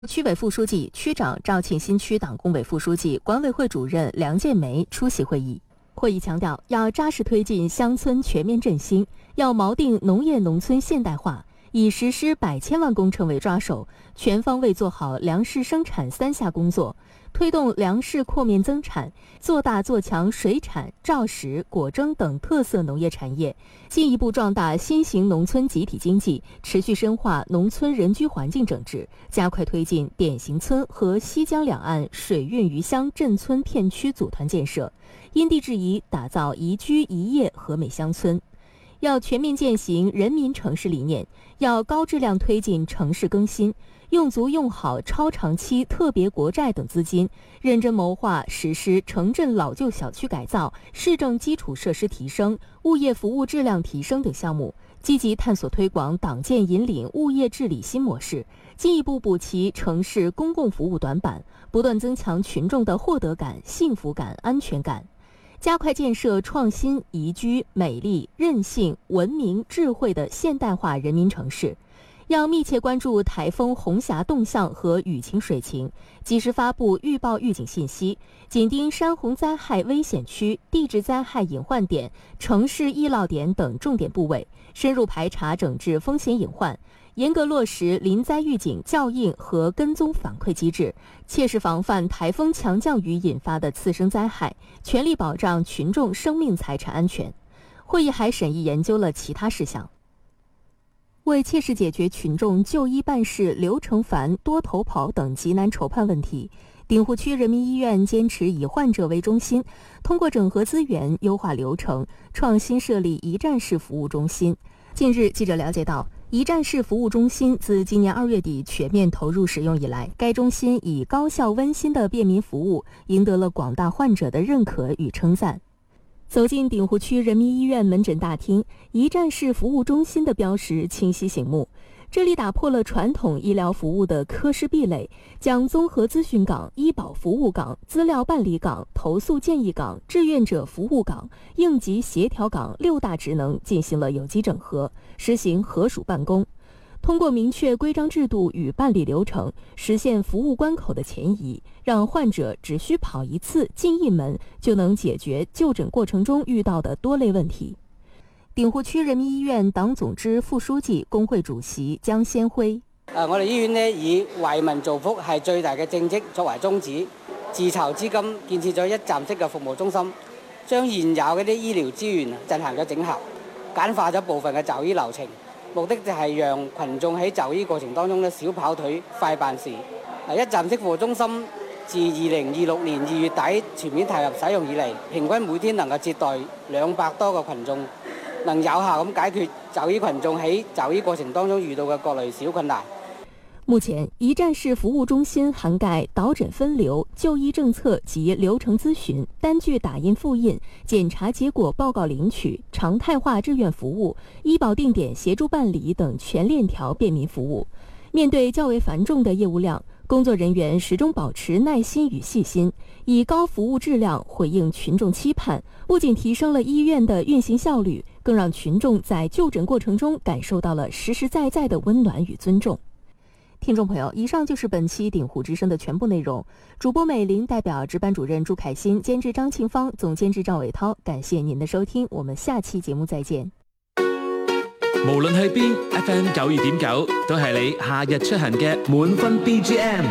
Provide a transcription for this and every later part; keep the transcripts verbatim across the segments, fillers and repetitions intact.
区委副书记、区长肇庆新区党工委副书记、管委会主任梁建梅出席会议。会议强调，要扎实推进乡村全面振兴，要锚定农业农村现代化，以实施百千万工程为抓手，全方位做好粮食生产三下工作，推动粮食扩面增产，做大做强水产、肇食、果蒸等特色农业产业，进一步壮大新型农村集体经济，持续深化农村人居环境整治，加快推进典型村和西江两岸水运鱼乡镇村片区组团建设，因地制宜打造宜居宜业和美乡村。要全面践行人民城市理念，要高质量推进城市更新，用足用好超长期特别国债等资金，认真谋划实施城镇老旧小区改造、市政基础设施提升、物业服务质量提升等项目，积极探索推广党建引领物业治理新模式，进一步补齐城市公共服务短板，不断增强群众的获得感、幸福感、安全感。加快建设创新、宜居、美丽、韧性、文明、智慧的现代化人民城市。要密切关注台风红霞动向和雨情水情，及时发布预报预警信息，紧盯山洪灾害危险区、地质灾害隐患点、城市易涝点等重点部位，深入排查整治风险隐患，严格落实临灾预警校应和跟踪反馈机制，切实防范台风强降雨引发的次生灾害，全力保障群众生命财产安全。会议还审议研究了其他事项。为切实解决群众就医办事流程繁、多头跑等急难愁盼问题，鼎湖区人民医院坚持以患者为中心，通过整合资源、优化流程，创新设立一站式服务中心。近日，记者了解到，一站式服务中心自今年二月底全面投入使用以来，该中心以高效温馨的便民服务，赢得了广大患者的认可与称赞。走进鼎湖区人民医院门诊大厅，一站式服务中心的标识清晰醒目。这里打破了传统医疗服务的科室壁垒，将综合咨询岗、医保服务岗、资料办理岗、投诉建议岗、志愿者服务岗、应急协调岗六大职能进行了有机整合，实行合署办公。通过明确规章制度与办理流程，实现服务关口的前移，让患者只需跑一次进一门，就能解决就诊过程中遇到的多类问题。鼎湖區人民醫院黨總支副書記、工會主席江先輝： 誒，我哋醫院呢以為民造福係最大嘅政績作為宗旨，自籌資金建設咗一站式嘅服務中心，將現有嗰啲醫療資源進行咗整合，簡化咗部分嘅就醫流程，目的就係讓群眾喺就醫過程當中呢少跑腿、快辦事。誒，一站式服務中心自二零二六年二月底全面投入使用以嚟，平均每天能夠接待兩百多個群眾。能有效咁解決就醫群眾喺就醫過程當中遇到嘅各類小困難。 目前，一站式服務中心涵蓋導診分流、就醫政策及流程諮詢、單據打印複印、檢查結果報告領取、常態化志願服務、醫保定點協助辦理等全鏈條便民服務。面對較為繁重的業務量，工作人員始終保持耐心與細心，以高服務質量回應群眾期盼，不僅提升了醫院的運行效率，更讓群眾在就診過程中感受到了實實在在的溫暖與尊重。聽眾朋友，以上就是本期鼎湖之聲的全部內容。主播美玲代表值班主任朱凱欣、監製張慶芳、總監製趙偉濤，感謝您的收聽，我們下期節目再見。 無論去邊 ，F M 九二點九都係你夏日出行嘅滿分 B G M。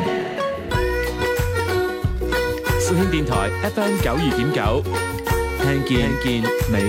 肇慶電台 F M 九二點九，聽見見美。